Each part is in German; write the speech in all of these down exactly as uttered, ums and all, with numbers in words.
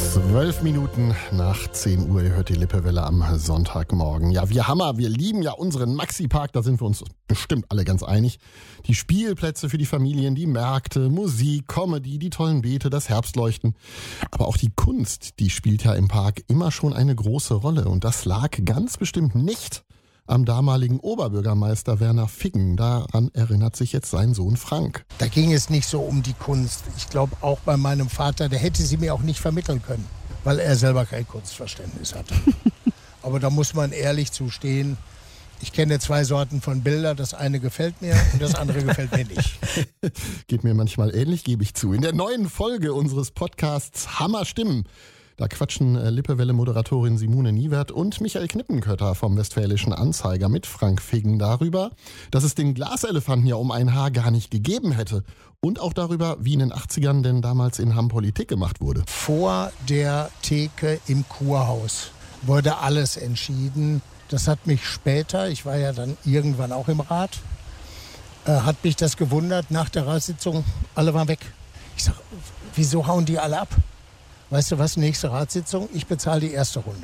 Zwölf Minuten nach zehn Uhr, ihr hört die Lippewelle am Sonntagmorgen. Ja, wir Hammer, wir lieben ja unseren Maxi-Park, da sind wir uns bestimmt alle ganz einig. Die Spielplätze für die Familien, die Märkte, Musik, Comedy, die tollen Beete, das Herbstleuchten. Aber auch die Kunst, die spielt ja im Park immer schon eine große Rolle. Und das lag ganz bestimmt nicht am damaligen Oberbürgermeister Werner Figgen. Daran erinnert sich jetzt sein Sohn Frank. Da ging es nicht so um die Kunst. Ich glaube auch bei meinem Vater, der hätte sie mir auch nicht vermitteln können, weil er selber kein Kunstverständnis hatte. Aber da muss man ehrlich zustehen, ich kenne zwei Sorten von Bilder. Das eine gefällt mir und das andere gefällt mir nicht. Geht mir manchmal ähnlich, gebe ich zu. In der neuen Folge unseres Podcasts Hammer Stimmen, da quatschen Lippewelle-Moderatorin Simone Niewert und Michael Knippenkötter vom Westfälischen Anzeiger mit Frank Figgen darüber, dass es den Glaselefanten ja um ein Haar gar nicht gegeben hätte. Und auch darüber, wie in den achtzigern denn damals in Hamm Politik gemacht wurde. Vor der Theke im Kurhaus wurde alles entschieden. Das hat mich später, ich war ja dann irgendwann auch im Rat, äh, hat mich das gewundert. Nach der Ratssitzung, alle waren weg. Ich sag, wieso hauen die alle ab? Weißt du was, nächste Ratssitzung, ich bezahle die erste Runde.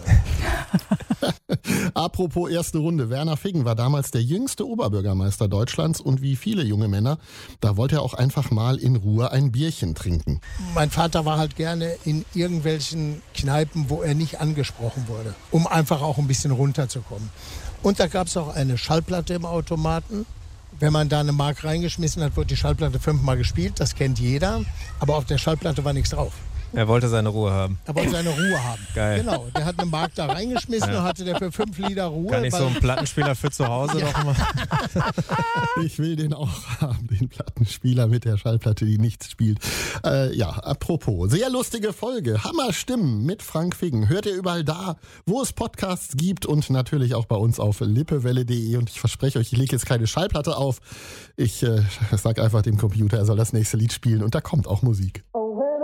Apropos erste Runde, Werner Figgen war damals der jüngste Oberbürgermeister Deutschlands und wie viele junge Männer, da wollte er auch einfach mal in Ruhe ein Bierchen trinken. Mein Vater war halt gerne in irgendwelchen Kneipen, wo er nicht angesprochen wurde, um einfach auch ein bisschen runterzukommen. Und da gab es auch eine Schallplatte im Automaten. Wenn man da eine Mark reingeschmissen hat, wurde die Schallplatte fünfmal gespielt, das kennt jeder, aber auf der Schallplatte war nichts drauf. Er wollte seine Ruhe haben. Er wollte seine Ruhe haben. Geil. Genau, der hat eine Mark da reingeschmissen Ja. und hatte der für fünf Lieder Ruhe. Kann ich so einen Plattenspieler für zu Hause Ja. noch mal? Ich will den auch haben, den Plattenspieler mit der Schallplatte, die nichts spielt. Äh, ja, apropos, sehr lustige Folge, Hammer Stimmen mit Frank Figgen. Hört ihr überall da, wo es Podcasts gibt und natürlich auch bei uns auf lippewelle punkt de. Und ich verspreche euch, ich lege jetzt keine Schallplatte auf. Ich äh, sage einfach dem Computer, er soll das nächste Lied spielen und da kommt auch Musik. Oh.